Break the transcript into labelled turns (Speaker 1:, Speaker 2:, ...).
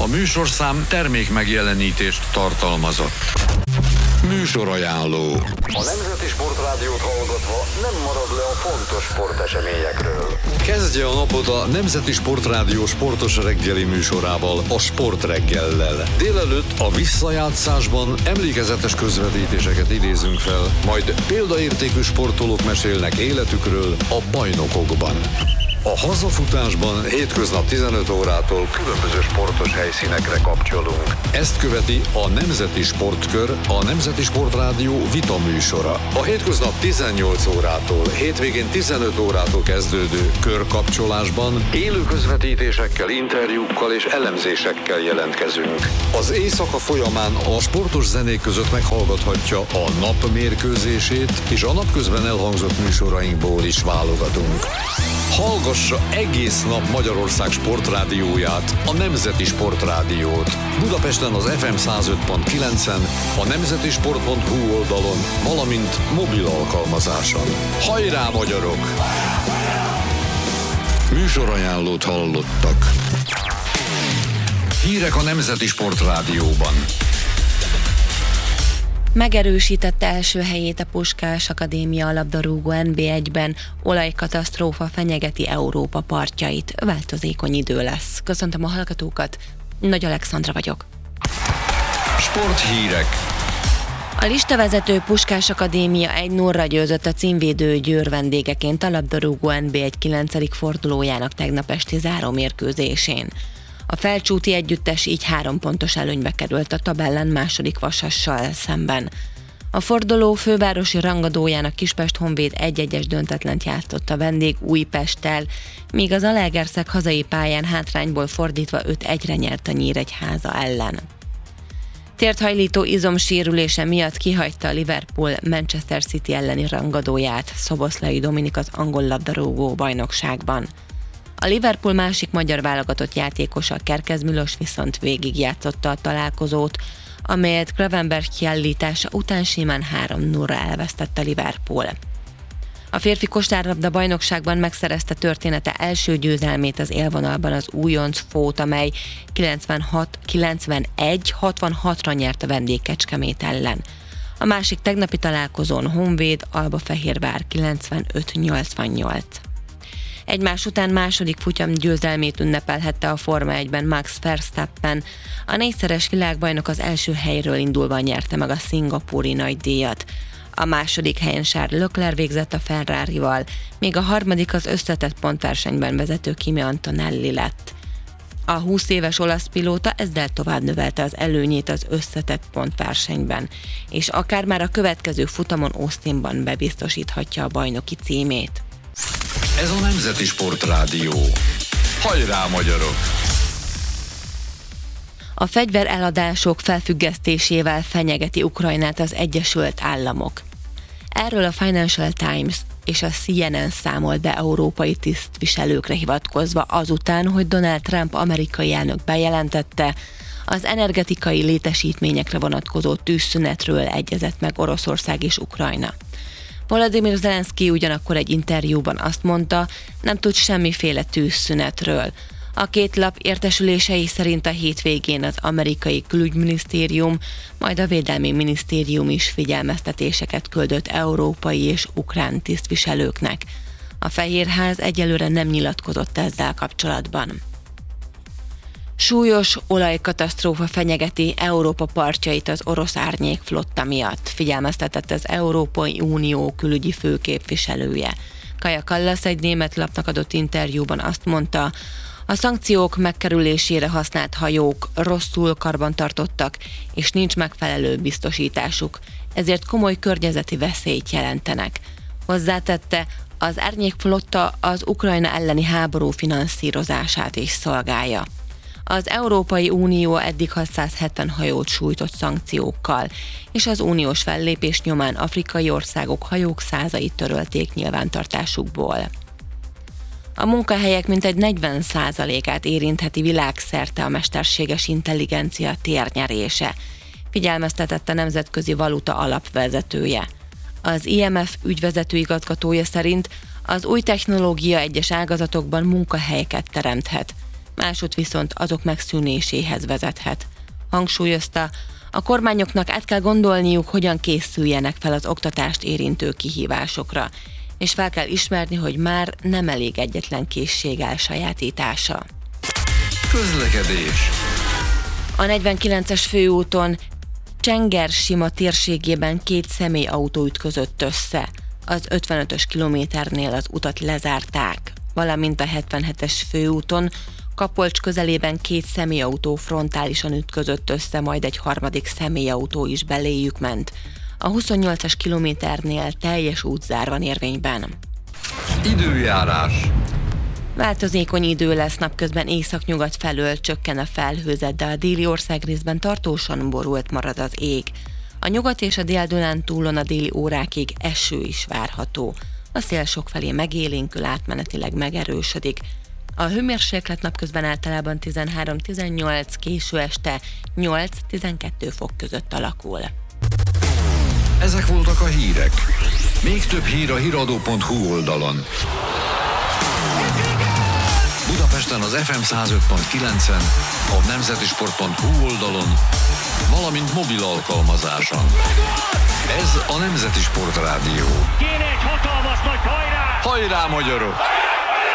Speaker 1: A műsorszám termék megjelenítést tartalmazott. Műsorajánló.
Speaker 2: A Nemzeti Sportrádiót hallgatva nem marad le a fontos sporteseményekről.
Speaker 1: Kezdje a napot a Nemzeti Sportrádió sportos reggeli műsorával, a Sportreggellel. Délelőtt a visszajátszásban emlékezetes közvetítéseket idézünk fel, majd példaértékű sportolók mesélnek életükről a bajnokokban. A hazafutásban hétköznap 15 órától különböző sportos helyszínekre kapcsolunk. Ezt követi a Nemzeti Sportkör, a Nemzeti Sportrádió vita műsora. A hétköznap 18 órától, hétvégén 15 órától kezdődő körkapcsolásban élő közvetítésekkel, interjúkkal és elemzésekkel jelentkezünk. Az éjszaka folyamán a sportos zenék között meghallgathatja a nap mérkőzését, és a napközben elhangzott műsorainkból is válogatunk. Hallgassa egész nap Magyarország sportrádióját, a Nemzeti Sportrádiót. Budapesten az FM 105.9-en, a nemzetisport.hu oldalon, valamint mobil alkalmazáson. Hajrá, magyarok! Műsorajánlót hallottak. Hírek a Nemzeti Sportrádióban.
Speaker 3: Megerősítette első helyét a Puskás Akadémia labdarúgó NB1-ben, olajkatasztrófa fenyegeti Európa partjait. Változékony idő lesz. Köszöntöm a hallgatókat, Nagy Alexandra vagyok.
Speaker 1: Sporthírek.
Speaker 3: A listavezető Puskás Akadémia 1-0-ra győzött a címvédő Győr vendégeként a labdarúgó NB1 9. fordulójának tegnap esti zárómérkőzésén. A felcsúti együttes így 3 pontos előnybe került a tabellán második Vasassal szemben. A forduló fővárosi rangadójának Kispest Honvéd 1-1-es döntetlent játszott a vendég Újpesttel, míg az Zalaegerszeg hazai pályán hátrányból fordítva 5-1-re nyert a Nyíregyháza ellen. Térthajlító izomsérülése miatt kihagyta a Liverpool Manchester City elleni rangadóját Szoboszlai Dominik az angol labdarúgó bajnokságban. A Liverpool másik magyar válogatott játékosa, Kerkez Milos viszont végigjátszotta a találkozót, amelyet Gravenberch kiállítása után simán 3-0-ra elvesztett a Liverpool. A férfi kosárlabda bajnokságban megszerezte története első győzelmét az élvonalban az újonc Fót, amely 91-66-ra nyert a vendég Kecskemét ellen. A másik tegnapi találkozón Honvéd Albafehérvár 95-88. Egymás után második futam győzelmét ünnepelhette a Forma 1-ben Max Verstappen. A 4-szeres világbajnok az első helyről indulva nyerte meg a szingapúri nagydíjat. A második helyen Charles Leclerc végzett a Ferrarival, míg a harmadik az összetett pontversenyben vezető Kimi Antonelli lett. A 20 éves olasz pilóta ezzel tovább növelte az előnyét az összetett pontversenyben, és akár már a következő futamon Austinban bebiztosíthatja a bajnoki címét.
Speaker 1: Ez a Nemzeti Sportrádió. Hajrá, magyarok! A
Speaker 3: fegyvereladások felfüggesztésével fenyegeti Ukrajnát az Egyesült Államok. Erről a Financial Times és a CNN számol be európai tisztviselőkre hivatkozva azután, hogy Donald Trump amerikai elnök bejelentette, az energetikai létesítményekre vonatkozó tűzszünetről egyezett meg Oroszország és Ukrajna. Volodymyr Zelenszky ugyanakkor egy interjúban azt mondta, nem tud semmiféle tűzszünetről. A két lap értesülései szerint a hétvégén az amerikai külügyminisztérium, majd a védelmi minisztérium is figyelmeztetéseket küldött európai és ukrán tisztviselőknek. A Fehérház egyelőre nem nyilatkozott ezzel kapcsolatban. Súlyos olajkatasztrófa fenyegeti Európa partjait az orosz árnyékflotta miatt, figyelmeztetett az Európai Unió külügyi főképviselője. Kaja Kallas egy német lapnak adott interjúban azt mondta, a szankciók megkerülésére használt hajók rosszul karbantartottak, és nincs megfelelő biztosításuk, ezért komoly környezeti veszélyt jelentenek. Hozzátette, az árnyékflotta az Ukrajna elleni háború finanszírozását is szolgálja. Az Európai Unió eddig 670 hajót sújtott szankciókkal, és az uniós fellépés nyomán afrikai országok hajók százait törölték nyilvántartásukból. A munkahelyek mintegy 40%-át érintheti világszerte a mesterséges intelligencia térnyerése, figyelmeztetett a Nemzetközi Valuta Alap vezetője. Az IMF ügyvezető igazgatója szerint az új technológia egyes ágazatokban munkahelyeket teremthet, másút viszont azok megszűnéséhez vezethet. Hangsúlyozta, a kormányoknak át kell gondolniuk, hogyan készüljenek fel az oktatást érintő kihívásokra, és fel kell ismerni, hogy már nem elég egyetlen készség elsajátítása.
Speaker 1: Közlekedés.
Speaker 3: A 49-es főúton Csenger-Sima térségében 2 személyautó ütközött össze. Az 55-ös kilométernél az utat lezárták, valamint a 77-es főúton Kapolcs közelében 2 személyautó frontálisan ütközött össze, majd egy harmadik személyautó is beléjük ment. A 28-as kilométernél teljes útzár van érvényben.
Speaker 1: Időjárás.
Speaker 3: Változékony idő lesz, napközben északnyugat felől csökken a felhőzet, de a déli országrészben tartósan borult marad az ég. A nyugat és a Dél-Dunántúlon a déli órákig eső is várható. A szél sokfelé megélénkül, átmenetileg megerősödik. A hőmérséklet napközben általában 13-18, késő este 8-12 fok között alakul.
Speaker 1: Ezek voltak a hírek. Még több hír a hiradó.hu oldalon. Budapesten az FM 105.9-en, a nemzetisport.hu oldalon, valamint mobil alkalmazáson. Ez a Nemzeti Sport Rádió.
Speaker 4: Kéne egy hatalmas nagy hajrá!
Speaker 1: Hajrá, magyarok!